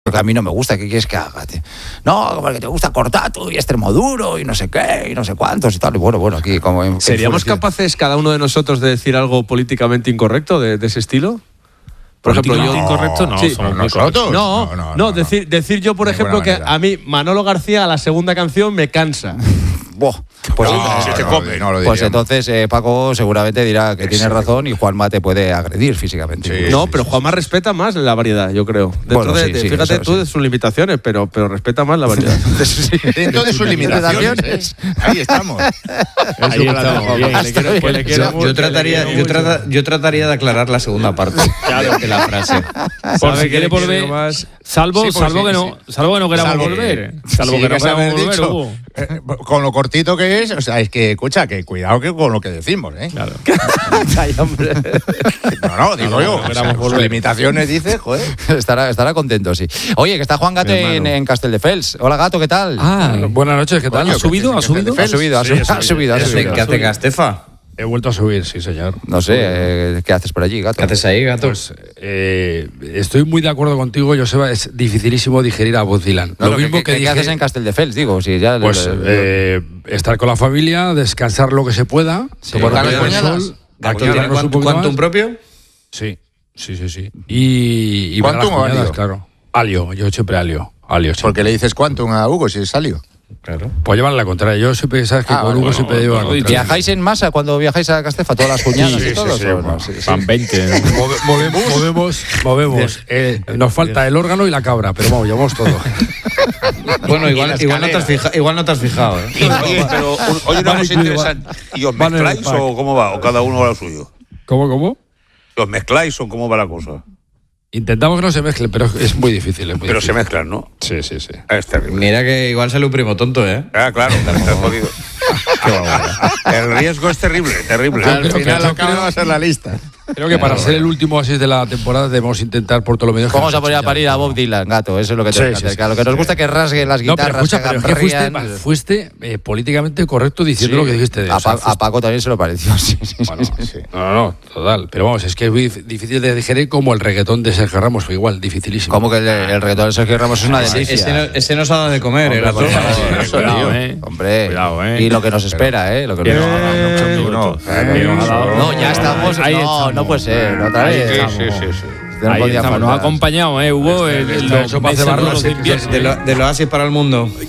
Porque a mí no me gusta, ¿qué quieres que haga? No, porque te gusta Cortatu y Extremoduro y no sé qué, y no sé cuántos y tal. Y bueno, aquí como... ¿Seríamos capaces cada uno de nosotros de decir algo políticamente incorrecto de ese estilo? Por ejemplo, yo incorrecto no, sí, somos nosotros. No, decir yo, por ejemplo, que a mí Manolo García a la segunda canción me cansa. Pues entonces Paco seguramente dirá que tiene razón y Juanma te puede agredir físicamente. Sí, pero Juanma respeta más la variedad, yo creo. Fíjate tú de sus limitaciones, pero respeta más la variedad. Dentro de sus limitaciones. Ahí estamos. Yo trataría de aclarar la segunda parte de la frase. Por si quiere volver, salvo que no queramos volver. Salvo que no queramos volver, Hugo. Con lo cortito que es, o sea, es que, escucha, que cuidado que con lo que decimos, ¿eh? Claro. Ay, hombre. No, digo yo. O sea, sus limitaciones, dice, joder. Estará contento, sí. Oye, que está Juan Gato en Castelldefels. Hola, Gato, ¿qué tal? Buenas noches, ¿qué tal? Coño, ¿Ha subido? Ha subido. ¿Qué hace Castefa? He vuelto a subir, sí, señor. No sé, ¿qué haces por allí, Gato? ¿Qué haces ahí, Gato? Pues estoy muy de acuerdo contigo, Joseba, es dificilísimo digerir a Bob Dylan. Lo mismo que ¿qué haces en Castelldefels? Digo, si ya... Pues estar con la familia, descansar lo que se pueda, tomar el sol. ¿Gato tiene Quantum propio? Sí. Y ¿Quantum o mañanas, Alio? Claro. Alio, yo siempre Alio. Siempre. ¿Por qué le dices Quantum a Hugo si es Alio? Claro. Pues llevan la contraria. Yo siempre, sabes que con Hugo siempre llevo la contraria. ¿Viajáis en masa cuando viajáis a Castefa? ¿Todas las cuñadas y todos? Van 20. Movemos. Nos falta el órgano y la cabra, pero vamos, llevamos todo. Bueno, igual no te has fijado, ¿eh? Pero oye, una cosa interesante. ¿Y os mezcláis o cómo va? ¿O cada uno va lo suyo? ¿Cómo? ¿Os mezcláis o cómo va la cosa? Intentamos que no se mezclen, pero es muy difícil. Pero se mezclan, ¿no? Sí. Es terrible. Mira que igual sale un primo tonto, ¿eh? Claro, está jodido. El riesgo es terrible. Al final la cabra va a ser la lista. Creo que para ser el último así de la temporada debemos intentar por todos los medios. Vamos a poner a parir a Bob Dylan, Gato. Eso es lo que tenemos que hacer. Lo que nos gusta es que rasguen las guitarras. Pero fuiste políticamente correcto diciendo lo que dijiste de a Paco también se lo pareció. Sí. No, total. Pero vamos, es que es muy difícil de digerir como el reggaetón de Sergio Ramos, fue igual, dificilísimo. Como que el reggaetón de Sergio Ramos es una delicia. Ese no sabe de comer, ¿eh, Gato? Hombre, cuidado, y lo que nos espera, ¿eh? Lo que No, ya estamos. No puede ser, otra vez. Ahí estamos, nos ha acompañado, Hugo, del Oasis para el mundo.